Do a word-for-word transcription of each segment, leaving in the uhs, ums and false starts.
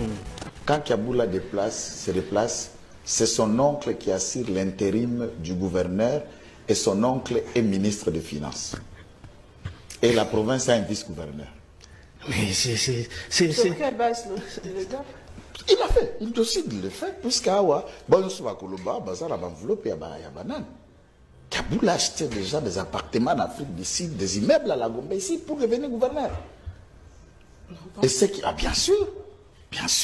Quand Kiaboula déplace, se déplace, c'est son oncle qui assure l'intérim du gouverneur et son oncle est ministre des Finances. Et la province a un vice-gouverneur. Mais c'est... c'est, c'est, Sur c'est... quelle base le gars? Il a fait, il décide de le faire, puisqu'à Awa, bon, on va Koloba, Bazar, enveloppe, il y a banane. Kiaboula achetait déjà des appartements en Afrique du Sud, des immeubles à la Gombe ici pour devenir gouverneur. Et c'est qui, ah, bien sûr, bien sûr.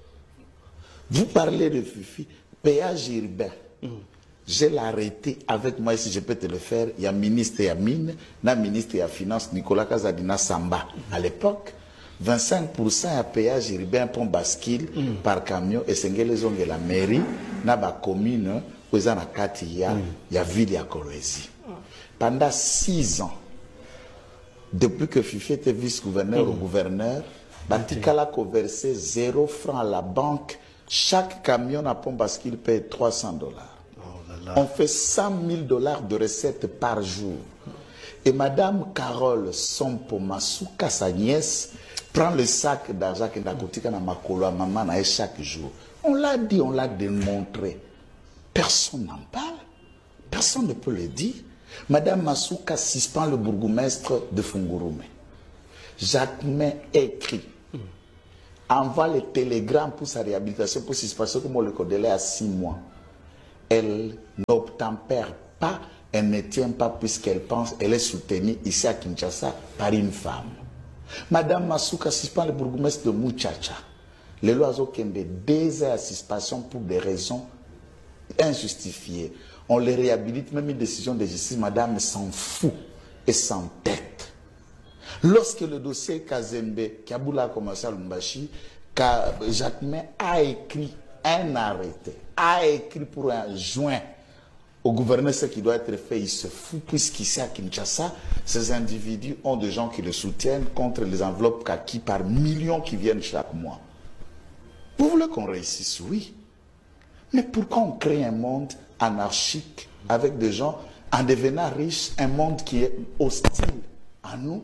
Vous parlez de Fifi, péage urbain. Mm. Je l'ai arrêté avec moi, si je peux te le faire. Il y a ministre et mine, il y a ministre et finance, Nicolas Kazadina Samba. À l'époque, vingt-cinq pour cent à péage urbain pour bascule mm. par camion et c'est les la mairie na ba commune où il y a il y a ville ya Kolwezi. Pendant six ans, depuis que Fifi était vice-gouverneur mm. au gouverneur, Batikala a versé zéro franc à la banque. Chaque camion à pont bascule paye trois cents dollars. On fait cent mille dollars de recettes par jour. Et Madame Carole Sompo Masuka, sa nièce, prend le sac d'argent que Nakotika na makolo à maman chaque jour. On l'a dit, on l'a démontré. Personne n'en parle. Personne ne peut le dire. Madame Masuka suspend le bourgmestre de Fungurume. Jacquemin écrit, envoie le télégramme pour sa réhabilitation, pour suspension, comme on le connaît à six mois. Elle n'obtempère pas, elle ne tient pas puisqu'elle pense, elle est soutenue ici à Kinshasa par une femme. Madame Masuka suspend le bourgmestre de Muchacha. Les lois ont deux heures à suspension pour des raisons injustifiées. On les réhabilite, même une décision de justice, madame s'en fout et s'entête. Lorsque le dossier Kazembe, Kiaboula a commencé à Lumbashi, Jacquemin a écrit un arrêté, a écrit pour un joint au gouverneur ce qui doit être fait, il se fout, puisqu'ici à Kinshasa, ces individus ont des gens qui le soutiennent contre les enveloppes kaki par millions qui viennent chaque mois. Vous voulez qu'on réussisse? Oui. Mais pourquoi on crée un monde anarchique avec des gens en devenant riches, un monde qui est hostile à nous?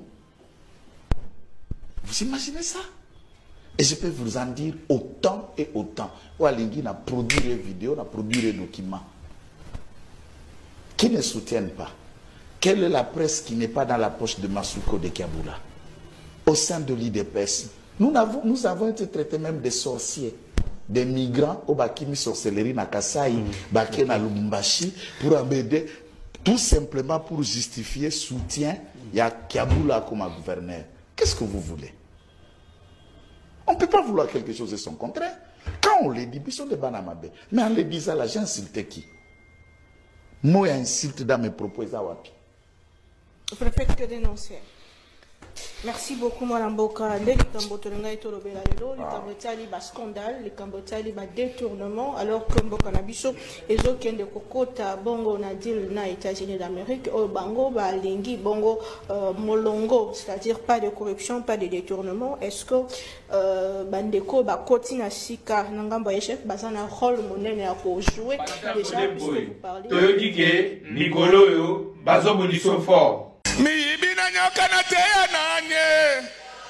Vous imaginez ça? Et je peux vous en dire autant et autant. Oualingui a produit des vidéos, a produit des documents qui ne soutiennent pas. Quelle est la presse qui n'est pas dans la poche de Masuko de Kiaboula? Au sein de l'I D P S, nous avons, nous avons été traités même des sorciers, des migrants au Bakimi sorcellerie na Kasai, mm. Baké na Lumbashi, pour embêter, tout simplement pour justifier soutien, il y a Kiaboula comme gouverneur. Qu'est-ce que vous voulez? On ne peut pas vouloir quelque chose de son contraire. Quand on le dit, ils sont des banamabe. Mais en le disant, là, j'ai insulté qui? Moi, insulte dans mes propos. Vous ne faites que dénoncer. Merci beaucoup, Mme Boka. Les Cambotolanga et Tolobela, les Cambotali, bas scandale, les Cambotali, bas détournement, alors que Mboka Nabiso, et autres qui ont des cocottes, Bongo, Nadil, na États-Unis d'Amérique, au Bango, bah, Lingi, Bongo, euh, Molongo, c'est-à-dire pas de corruption, pas de détournement. Est-ce que, euh, Bandeko, bah, Kotina Sika, Nangamba et chef, Bazana, rôle, monnaie, à jouer, déjà, puisque vous parlez. Toyodike, Nicolo, Bazo Bonisso fort. Mi ibina nyoka na teya nanye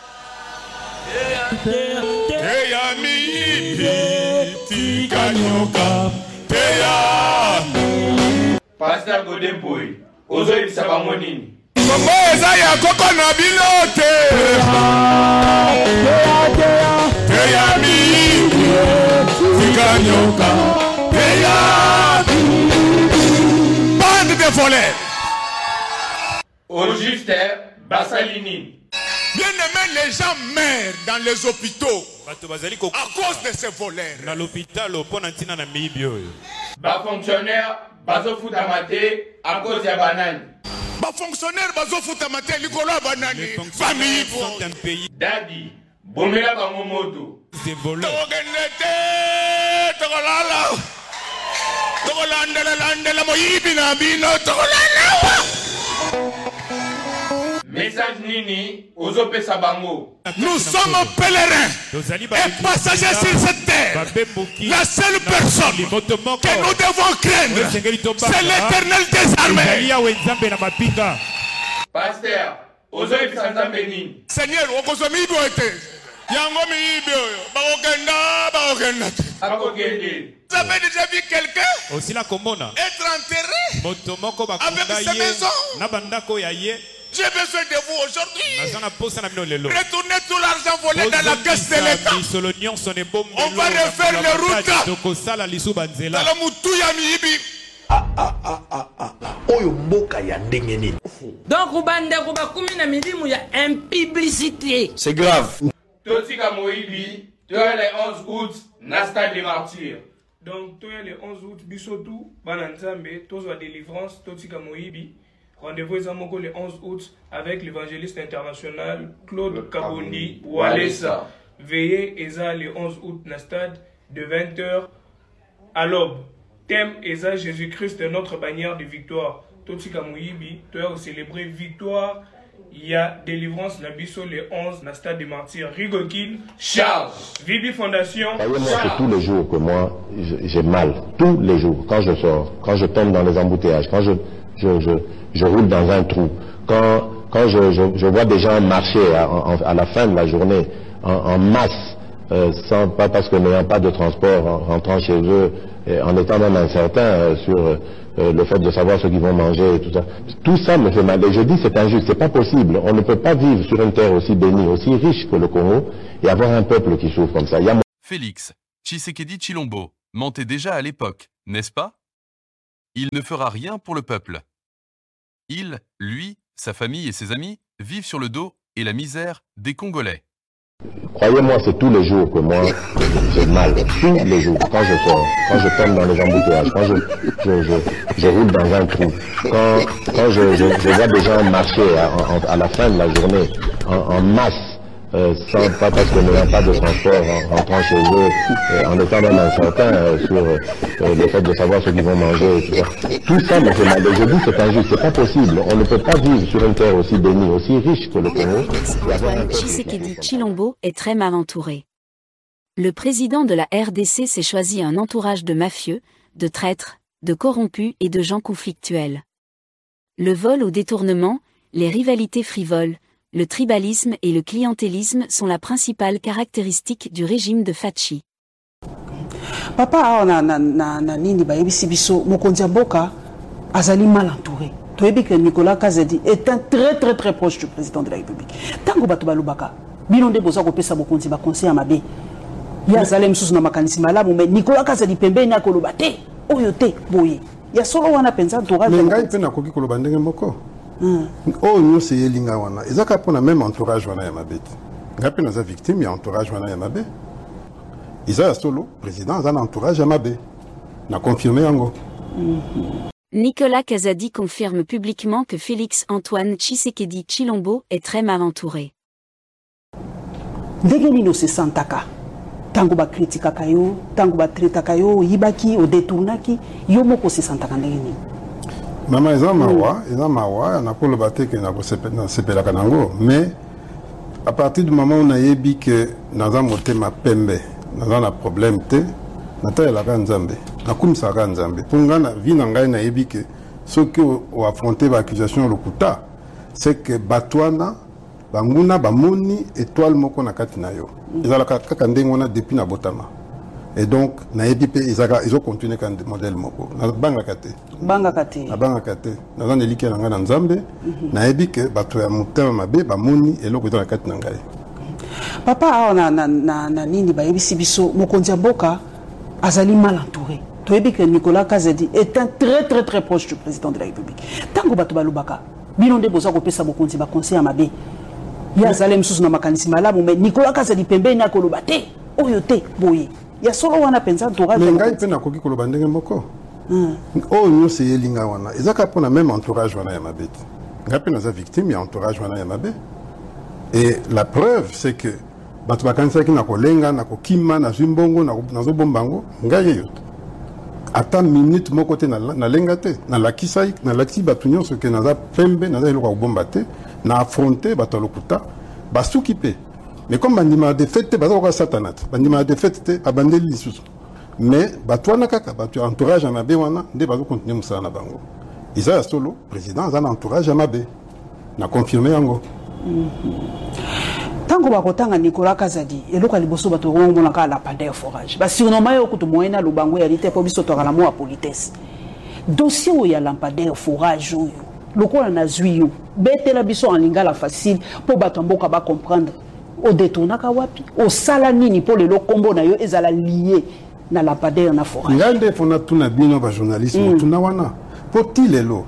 teya mi ibi tika nyoka teya Pastor Godeboy ozo ibisa bango nini Kombo eza ya koko na bilote teya mi ibi tika nyoka teya bande de voleurs. Au juste, Bassalini. Bien aimé, les gens meurent dans les hôpitaux à cause de ces voleurs. Dans l'hôpital, Bas fonctionnaire, bazo foutamate à cause de banane. Bas fonctionnaire, bazo foutamate, Nicolas banane. Famille sont un pays. Daddy, bomela bangomoto. Des voleurs. Togenete, togolala. Togolandela landela moyibi na bino togolala. Message Nini, Ozope Sabango. Nous sommes pèlerins et passagers sur cette terre. La seule personne que nous devons craindre, c'est l'Éternel des armées. Pasteur, Ozope Sanzambeni. Seigneur, Okozomi doit être. Yango miyibi oyo. Bakokenda, bakokenda. Akokende. Vous avez déjà vu quelqu'un Aussi la komona. être enterré Motomoko bakunda avec sa ye. maison? Nabandako ya ye. J'ai besoin de vous aujourd'hui. Nazana posa na bino lelo. Retournez tout l'argent volé dans la caisse de l'État. Bisolonion son est bon. On va refaire les routes. Tokosala lisu banzela. Dans le moutou ya miyibi. Ah ah ah ah ah ah. Oyo mboka ya ndenge nini. Donc ubande kuba kumi na milimu ya impiblicité. C'est grave. Totika Moïbi, tu as le onze août, Nasta des martyrs. Donc, tu as le onze août, Bissotou, Bananzambe, Tozo délivrance, Totika Moïbi. Rendez-vous le onze août avec l'évangéliste international Claude Kabondi Walesa. Veillez Eza le onze août na stade de vingt heures à l'aube. Thème Eza Jésus-Christ notre bannière de victoire. Totika Moïbi, tu as célébré victoire. Il y a délivrance la biso le onze na stade des martyrs. Rigokin, Charles. Vibi Fondation. Voyez-moi, c'est tous les jours que moi j'ai mal. Tous les jours. Quand je sors, quand je tombe dans les embouteillages, quand je, je, je, je roule dans un trou, quand, quand je, je, je vois des gens marcher à, à la fin de la journée en, en masse, euh, sans, pas parce que n'ayant pas de transport, en rentrant chez eux, et en étant même incertain euh, sur euh, le fait de savoir ce qu'ils vont manger et tout ça. Tout ça me fait mal. Et je dis c'est injuste, c'est pas possible. On ne peut pas vivre sur une terre aussi bénie, aussi riche que le Congo et avoir un peuple qui souffre comme ça. Il y a... Félix Tshisekedi Tshilombo mentait déjà à l'époque, n'est-ce pas? Il ne fera rien pour le peuple. Il, lui, sa famille et ses amis vivent sur le dos et la misère des Congolais. Croyez-moi, c'est tous les jours que moi j'ai mal. Tous les jours, quand je sors, quand je tombe dans les embouteillages, quand je, je, je, je roule dans un trou, quand, quand je, je, je vois des gens marcher à, à, à la fin de la journée en, en masse, euh, sans, pas parce que n'ayant pas de transport, en rentrant chez eux, euh, en étant même incertain euh, sur euh, le fait de savoir ce qu'ils vont manger et tout ça. Tout ça me fait mal. Et je dis c'est injuste, c'est pas possible. On ne peut pas vivre sur une terre aussi bénie, aussi riche que le Congo. Tshisekedi Tshilombo est très mal entouré. Le président de la R D C s'est choisi un entourage de mafieux, de traîtres, de corrompus et de gens conflictuels. Le vol au détournement, les rivalités frivoles, le tribalisme et le clientélisme sont la principale caractéristique du régime de Fachi. Papa, na na na na nini ba yebisi biso mokonzi mboka azali mal entouré. Toyebi que Nicolas Kazedi est un très très très proche du président de la République. Tango bato balubaka, bino nde boza ko pesa mokonzi ba conseil mabe. Ya zalem susu na makanisi malamu mais Nicolas Kazedi pembeni akoloba te, oyo te boye. Ya solo wana penza entourage. Mais ngai pe na koki koloba ndenge moko. Oh nous c'est yelinga wana. Ezaka pona même entourage wana ya mabe. Ngai pe na za victime ya entourage wana ya mabe. Isa solo président a un entourage à mabe. N'a confirmé yango. Nicolas Kazadi confirme publiquement que Félix Antoine Tshisekedi Tshilombo est très mal entouré. Ndenge no se santaka. Tango ba kritika kayo, tango ba treta kayo, yibaki o détournaki, yo moko se santaka ndenge. Mama eza mawa, eza mawa, na ko lobate ke na ko sepela kanango, mais à partir du moment où on a yebi que naza motema pembe, naza na problème te, nata ya la nzambe, na kumisa ka nzambe. Pour nga na vie na ngai na yebi que ceux qui ont affronté l'accusation lokuta, c'est que batwana banguna bamoni étoile moko na kati na yo. Ezala kaka ndenge wana depuis na botama. Et donc na yebi pe ezaka ils ont continué kan modèle moko. Na banga kate. Banga kate. Na banga kate. Na zana eliki na nga na nzambe, na yebi que bato ya motema mabe bamoni eloko na kati na ngai. Papa, na na na na nini ba yebisi biso mokonzi mboka azali mal entouré. Toyebi que Nicolas Kazedi est un très très très proche du président de la République. Tango bato balubaka, bino nde boza ko pesa mokonzi ba conseil mabe. Ya zalem susu na makanisi malamu mais Nicolas Kazedi pembeni akoloba te, oyo te boye. Ya solo wana penza entourage. Mais ngai pe na koki koloba ndenge moko. Oh nous c'est yelinga wana. Ezaka pona même entourage wana ya mabe. Ngai pe na za victime ya entourage wana ya mabe. Et la preuve, c'est que bato bakanisa ki na kolenga, na kokima, na zimbongo, na zobombango, ngai yo. Ata minute moko te na lenga te, na lakisai, na lakisi bato nyonso ke naza pembe, naza eloko ya kobomba te, na affronter bato lokuta, basuki pe. Mais comme bandima de fête, baza ko satanat, bandima de fête te abandeli lisusu. Mais bato wana kaka, bato entourage à mabe wana, nde bazo continuer musala na bango. Isa solo, président, aza na entourage à mabe. Na confirmé yango. Tango bakotanga Nicolas Kazadi eloko liboso bato ngona ka lampadaire forage ba surnommé yo kutu moyena lubango ya lite po biso to kala mo a politesse dossier o ya lampadaire forage yo lokola na zwiyo betela biso en lingala facile po bato mboka ba comprendre o détournaka wapi o sala nini po lelo kombo na yo ezala lié na lampadaire na forage ngande fona tuna bino ba journalisme tuna wana po tilelo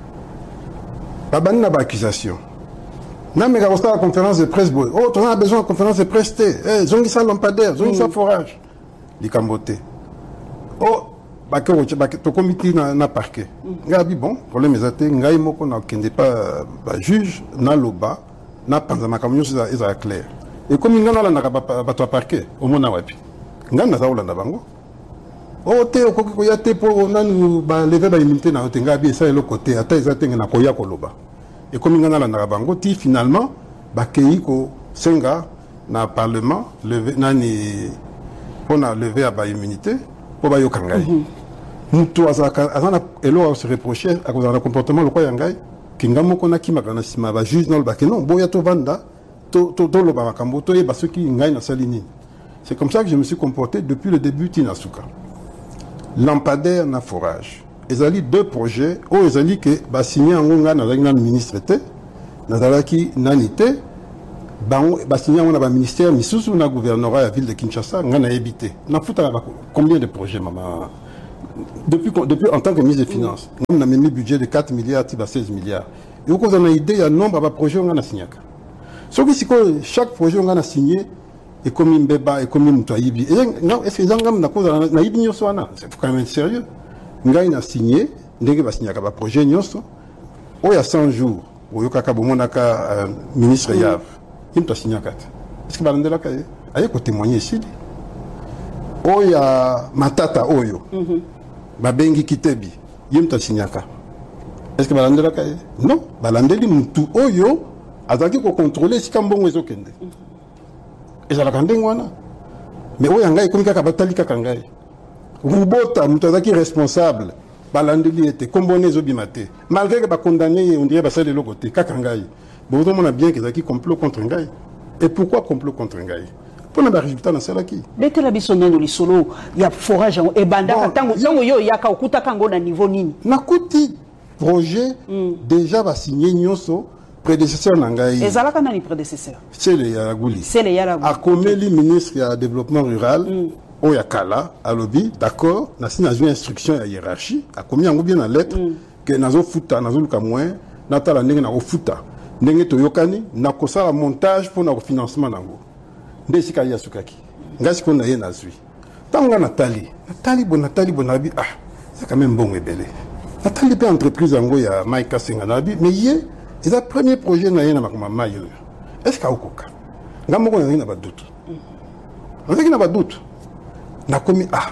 babani na ba accusation. Non, mais quand on a la conférence de presse, oh, tu as besoin de conférence de presse, eh, zongi sa lampadaire, zongi sa forage. Les cambotés. Oh, bah, que tu comité na parquet. Gabi, bon, problème est athée, ngaï moko na kende pas, bah, juge, na loba, na panzama, comme nous, c'est clair. Et comme il y a là, na bato parquet, au mona wapi. Nga na zaoula na bango. Oh, te, au koko ya te, pour, na nous, bah, lever ba immunité na ote, ngabi, ça est le côté, ata, ils atteignent na koya koloba. Et comme il y a là, na bango, ti, finalement, bah, keiko, senga, na parlement, lever, nani, on a levé à ba immunité, pour ba yo kangai. Nous, tous, azana, elo a se reprocher, à cause d'un comportement, le quoi yangai, kingamo kona ki makana sima, ba juge non, ba kenon, boya to vanda, to, to, to, lo ba makambo, to, ye, ba ceux qui ngai na salini. C'est comme ça que je me suis comporté depuis le début Tinasuka. Lampadaire na forage. Ils ont deux projets. Oh, ils ont dit que bah signé en Gonga dans le ministre était, dans la qui nanité, bah signé en un ministère, mais sous un gouvernorat à la ville de Kinshasa, on a habité. On a foutu combien de projets, maman? Depuis, depuis en tant que ministre des Finances, on a mis un budget de quatre milliards à seize milliards. Et au cas où on a idée, il y a un nombre de projets qu'on a signé. Sauf que chaque projet qu'on a signé, et comme un bébé, et comme un toibi. Est-ce que les gens ont dit que c'est quand même sérieux? Nous avons signé, nous avons signé un projet, il y a cent jours, il y a un ministre Yav, il a signé un quatre. Est-ce que vous avez dit il y a témoigner ici? Il y a Matata Oyo, Babengi Kitebi, il a signé un quatre. Est-ce que vous avez dit non, vous avez dit que Oyo a contrôlé si Kambon est au Kende. Et ça l'a candé, mais oui, il y a comme Kabatali Kakangai. Rubota, Moutazaki responsable, Balandeli était, Kombone Zobimate. Malgré que condamné, on dirait que c'est de l'autre côté, Kakangai. Bon, on a bien qu'ils aient complot contre Ngai. Et pourquoi complot contre Ngai? Pour le résultat dans celle qui. Dès que la bison dans le solo, il y a forage et banda, tango yo ya ka okuta kango na niveau nini. Nakuti projet déjà va signer Nyoso. Prédécesseur Nangaï. Et Zalaka n'a ni prédécesseur. C'est le Yaragouli. C'est le Yaragouli. A Komeli, ministre du développement rural, au Yakala, à Lobi, d'accord, n'a signé une instruction à hiérarchie, a commis un bien en lettre, que Nazo Futa, Nazo Lukamouin, Natala Nenge na Futa, Nenge Toyokani, n'a kosa montage pour notre financement d'Ango. Ndesika Yasukaki. Ngas qu'on a yé Nazui. Tanga Nathalie. Nathalie, bon Nathalie, bon Abi, ah, c'est quand même bon et belé. Nathalie, peut entreprise Ango, il y a Maïka Senganabi, mais hier, c'est le premier projet na yena makoma mayo. Est-ce qu'il y a okoka? Ngamoko na yena ba doute. On sait qu'il n'a pas de doute. Na commis ah.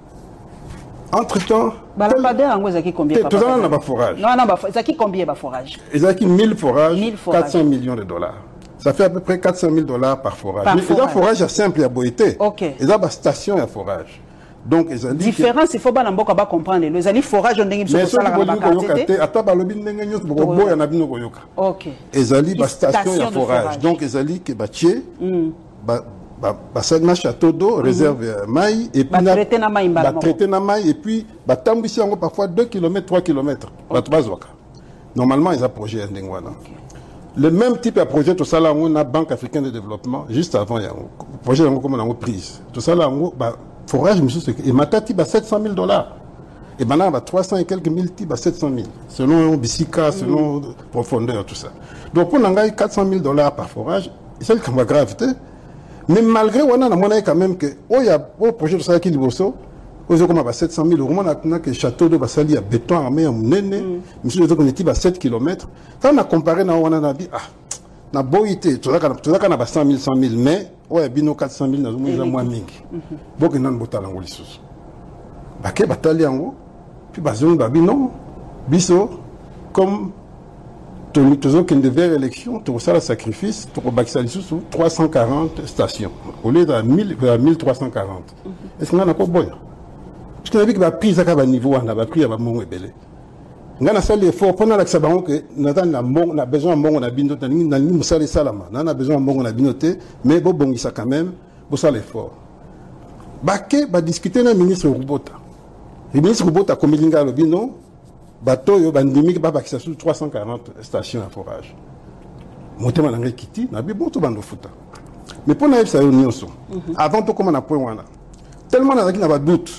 Entre-temps, ba la padère ango zaki combien pas? Tout ça n'a pas forage. Non non ba zaki combien ba forage? Zaki mille forages, quatre cents millions de dollars. Ça fait à peu près quatre cent mille dollars par forage. Par Mais forage. forage est simple à boité. OK. Et ça ba station à forage. Donc ils ont dit différence il faut pas n'importe quoi comprendre les ali forage on ndenge so sala la quantité ata ba lobi ndenge nyos boko boya na bino koyoka. OK. Ezali ba station ya forage. Donc ezali ke ba tie ba ba ba ça château d'eau réserve maï et puis ba traiter na maï ba traiter na maï et puis ba tambisi yango parfois deux kilomètres trois kilomètres ba tbazwaka. Normalement ils a projet ndenge wana. Le même type de projet tout ça là on a Banque africaine de développement juste avant ya projet yango comme on a prise. Tout ça là on ba forage, monsieur, et Matati, bah, sept cent mille dollars. Et maintenant, bah, trois cents et quelques mille, bah, sept cent mille. Selon Bissika, selon mm. profondeur, tout ça. Donc, pour Nangaï, quatre cent mille dollars par forage, c'est le cas gravité. Mais malgré, on a monnaie quand même que, oh, il y a un projet de ça qui est beau, comme sept cent mille euros, on a que château de Bassali à béton armé, à Mounene, monsieur, on est à sept kilomètres. Quand on a comparé, on a dit, ah, na boité, tout ça, tout ça, on a cent mille, cent mille, mais, ouais, bino quatre cent mille, nous avons moins mingi. Bon, que nous avons botal en Golissus. Baké, batali en haut, puis bazon, babino, biso, comme, tout le monde qui devait élection, tout ça, le sacrifice, tout le monde sous trois cent quarante stations, au lieu de mille trois cent quarante. Est-ce qu'on a pas boya? Parce qu'on a vu que la prise à niveau, on a pris à mon ébélé. nga na sali effort pendant la sabango que nata na mbongo na besoin mbongo na bino tani na ni musali salama na na besoin mbongo na bino te mais bo bongisa quand même bo sala effort baké ba discuter na ministre Rubota le ministre Rubota komilinga lo bino bato yo bandimi ba bakisa sur trois cent quarante stations à forage motema na ngai kiti na bi bon to bando futa mais pour na ça yo nyonso avant to comment na point wana tellement na zaki na ba doute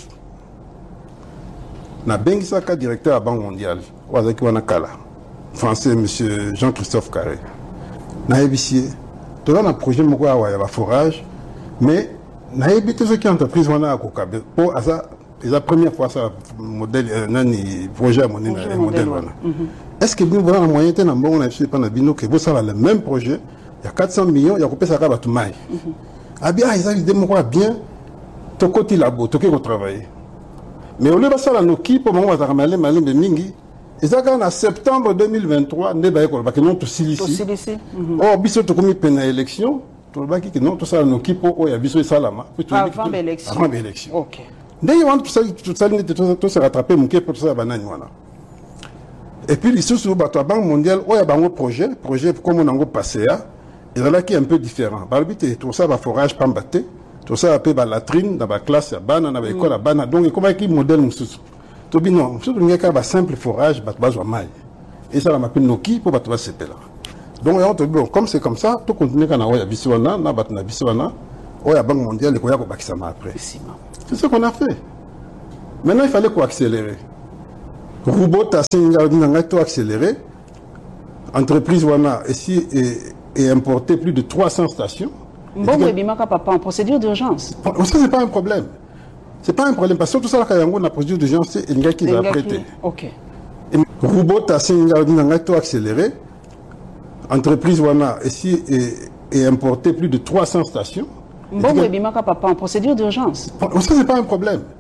na bengisaka directeur à Banque mondiale wazaki wana kala français monsieur Jean-Christophe Carré na ebisie to na projet moko awa ya ba forage mais na ebité ce qui entreprise wana akokabe pour asa la première fois ça modèle nani projet à mon modèle wana est-ce que vous avez un moyen de bon na pas na bino que vous ça le même projet il y a quatre cents millions il y a coupé ça ka batu mai ah bien ils ont l'idée moi bien to côté labo to que travailler mais au lieu de ça la noki pour moi ça malé malé de mingi et ça quand en septembre deux mille vingt-trois ne ba ko ba que non to silici oh biso to komi pena élection to ba ki que non to ça la noki pour oh ya biso salama avant l'élection avant l'élection OK d'ailleurs on tout ça tout ça tout se rattraper mon pour ça banane voilà et puis les sous bato Banque mondiale oh ya bango projet projet comme on a passé à et là qui est un peu différent balbité tout ça va forage pambaté tout ça appelé ba latrine dans la classe ya bana na ba école ya bana donc comment qui modèle mususu to bino mususu ngeka ba simple forage bato bazwa mai et ça la m'appelle noki pour bato ba sepela donc on te bon comme c'est comme ça tout continuer kana oya biswana na bato na biswana oya Banque mondiale ko ya ko bakisa ma après c'est ce qu'on a fait maintenant il fallait quoi accélérer Rubota singa dinanga to accélérer entreprise wana ici et, et importer plus de trois cents stations. Bon et bimaka papa en procédure d'urgence. Ça c'est pas un problème. C'est pas un problème parce que tout ça là quand on a procédure d'urgence c'est une gars qui va prêter. OK. Rubota singa dinanga to accélérer entreprise wana ici et, et importer plus de trois cents stations. Bon et bimaka papa en procédure d'urgence. Ça c'est pas un problème.